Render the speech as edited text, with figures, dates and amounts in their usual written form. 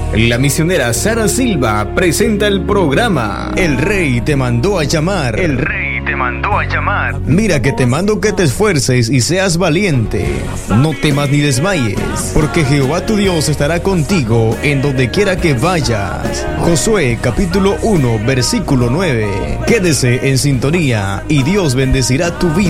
La misionera Sara Silva presenta el programa El Rey te mandó a llamar. El Rey te mandó a llamar. Mira que te mando que te esfuerces y seas valiente. No temas ni desmayes, porque Jehová tu Dios estará contigo en donde quiera que vayas. Josué capítulo 1 versículo 9. Quédese en sintonía y Dios bendecirá tu vida.